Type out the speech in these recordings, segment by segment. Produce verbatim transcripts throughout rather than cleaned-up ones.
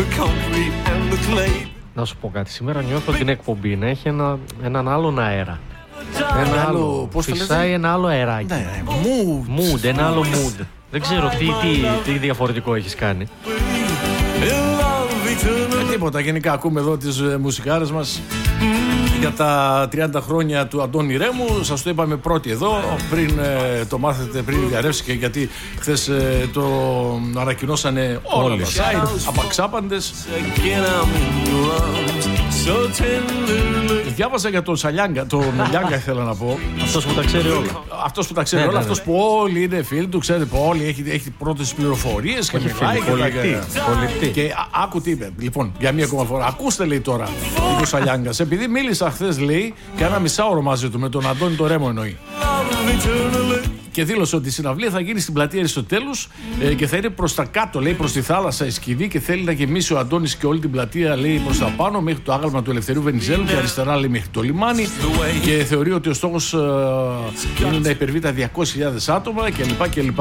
Να σου πω κάτι, σήμερα νιώθω την εκπομπή να έχει ένα, έναν άλλον αέρα. Ένα άλλο, πώς φυσάει ένα άλλο αεράκι. Ναι, mood. Mood, ένα άλλο mood. Δεν ξέρω τι, τι, τι διαφορετικό έχεις κάνει. Ε, τίποτα, γενικά ακούμε εδώ τις ε, μουσικάρες μας για τα τριάντα χρόνια του Αντώνη Ρέμου. Σας το είπαμε πρώτοι εδώ, πριν ε, το μάθετε, πριν διαρρεύσει, γιατί χθες ε, το ανακοινώσανε όλα τα site, απαξάπαντες. Διάβασα για τον Σαλιάγκα, τον Λιάγκα ήθελα να πω. Αυτός που τα ξέρει όλα. Αυτός που τα ξέρει ναι, όλα, ναι, ναι. αυτός που όλοι είναι φίλοι του, ξέρετε που όλοι έχει, έχει πρώτες πληροφορίες και μιλάει και, και α, άκου τι είπε. Λοιπόν, για μία ακόμα φορά, ακούστε λέει τώρα ο Σαλιάγκας, επειδή μίλησα χθες λέει και ένα μισάωρο μαζί του με τον Αντώνη το Ρέμο εννοεί. Και δήλωσε ότι η συναυλία θα γίνει στην πλατεία Αριστοτέλους ε, και θα είναι προς τα κάτω, λέει, προς τη θάλασσα η σκηνή και θέλει να γεμίσει ο Αντώνης και όλη την πλατεία, λέει, προς τα πάνω μέχρι το άγαλμα του Ελευθερίου Βενιζέλου και αριστερά, λέει, μέχρι το λιμάνι. Και θεωρεί ότι ο στόχος ε, είναι να υπερβεί τα διακόσιες χιλιάδες άτομα κλπ. κλπ.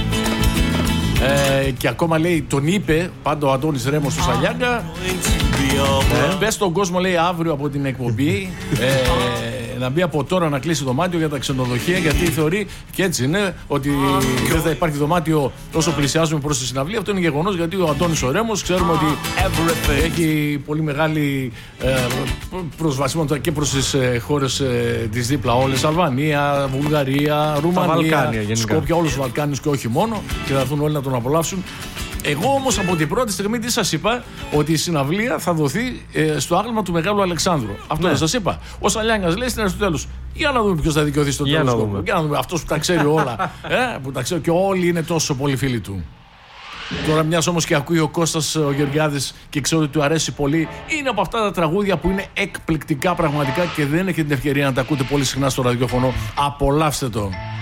Ε, και ακόμα λέει, τον είπε πάντα ο Αντώνης Ρέμος του Σαλιάγκα. Ε, πες στον κόσμο, λέει, αύριο από την εκπομπή ε, να μπει από τώρα να κλείσει δωμάτιο για τα ξενοδοχεία, γιατί θεωρεί, και έτσι είναι, ότι δεν θα υπάρχει δωμάτιο όσο πλησιάζουμε προς τη συναυλία. Αυτό είναι γεγονός, γιατί ο Αντώνης ο Ρέμος ξέρουμε ότι έχει πολύ μεγάλη ε, προσβασιμότητα και προς τις ε, χώρες ε, της δίπλα όλες, Αλβανία, Βουλγαρία, Ρουμανία, Σκόπια, όλους τους Βαλκάνιους και όχι μόνο, και θα έρθουν όλοι να τον απολαύσουν. Εγώ όμως από την πρώτη στιγμή τι σας είπα, ότι η συναυλία θα δοθεί ε, στο άγαλμα του Μεγάλου Αλεξάνδρου. Αυτό ναι. δεν σας είπα. Ο Σαλιάγκας λέει στην Αριστοτέλους. Για να δούμε ποιος θα δικαιωθεί στο τέλος. Για να δούμε. Αυτός που τα ξέρει όλα. ε, που τα ξέρει και όλοι είναι τόσο πολύ φίλοι του. Τώρα μιας όμως και ακούει ο Κώστας ο Γεωργιάδης και ξέρω ότι του αρέσει πολύ, είναι από αυτά τα τραγούδια που είναι εκπληκτικά πραγματικά και δεν έχετε την ευκαιρία να τα ακούτε πολύ συχνά στο ραδιόφωνο. Απολαύστε το.